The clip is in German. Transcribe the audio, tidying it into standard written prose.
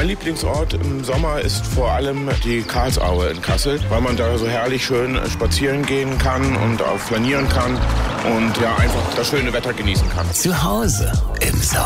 Mein Lieblingsort im Sommer ist vor allem die Karlsaue in Kassel, weil man da so herrlich schön spazieren gehen kann und auch flanieren kann und ja einfach das schöne Wetter genießen kann. Zu Hause im Sommer.